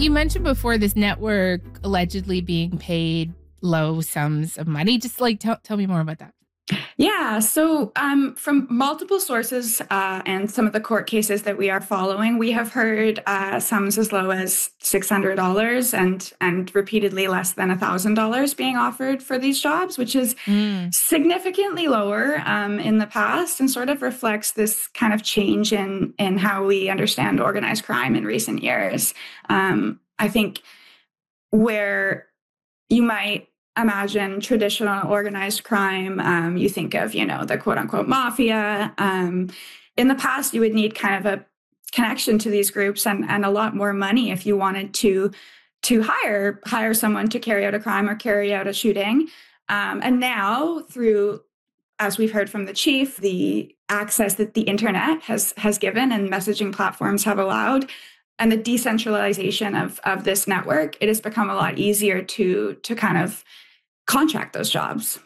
You mentioned before this network allegedly being paid low sums of money. Just like tell me more about that. Yeah, so from multiple sources and some of the court cases that we are following, we have heard sums as low as $600 and repeatedly less than $1,000 being offered for these jobs, which is significantly lower in the past and sort of reflects this kind of change in how we understand organized crime in recent years. I think where you might imagine traditional organized crime, you think of, the quote unquote mafia. In the past, you would need kind of a connection to these groups and a lot more money if you wanted to hire someone to carry out a crime or carry out a shooting. And now through, as we've heard from the chief, the access that the internet has given and messaging platforms have allowed, and the decentralization of this network, it has become a lot easier to kind of contract those jobs.